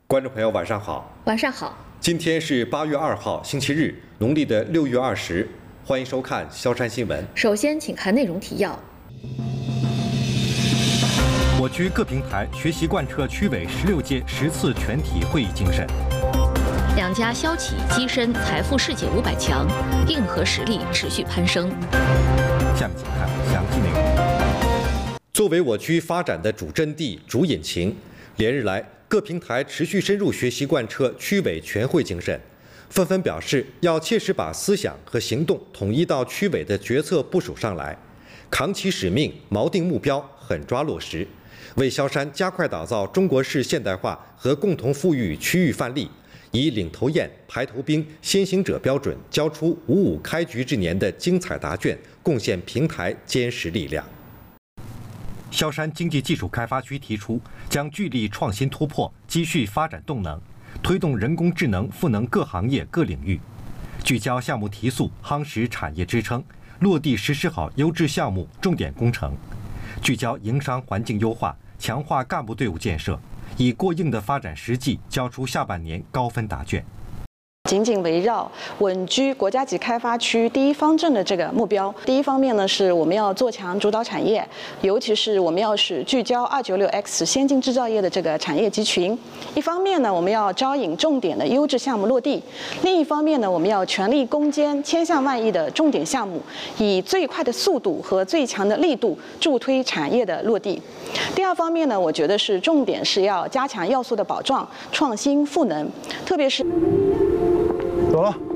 观众朋友，晚上好。 晚上好。 今天是8月2号，星期日，农历的6月20。欢迎收看萧山新闻。 首先，请看内容提要。 我区各平台学习贯彻区委16届10次全体会议精神。 两家消企跻身财富世界500强，硬核实力持续攀升。 下面请看详细内容。 作为我区发展的主阵地、主引擎，连日来各平台持续深入学习贯彻区委全会精神，纷纷表示要切实把思想和行动统一到区委的决策部署上来，扛起使命，锚定目标，狠抓落实，为萧山加快打造中国式现代化和共同富裕区域范例，以领头雁、排头兵、先行者标准，交出55开局之年的精彩答卷，贡献平台坚实力量。 萧山经济技术开发区提出，将聚力创新突破，积蓄发展动能，推动人工智能赋能各行业各领域，聚焦项目提速，夯实产业支撑，落地实施好优质项目重点工程，聚焦营商环境优化，强化干部队伍建设，以过硬的发展实际交出下半年高分答卷。 紧紧围绕稳居国家级开发区第一方阵的这个目标，第一方面呢是我们要做强主导产业，尤其是我们要使聚焦296X 先进制造业的这个产业集群。一方面呢，我们要招引重点的优质项目落地；另一方面呢，我们要全力攻坚千项万亿的重点项目，以最快的速度和最强的力度助推产业的落地。第二方面呢，我觉得是重点是要加强要素的保障、创新赋能，特别是。 走了。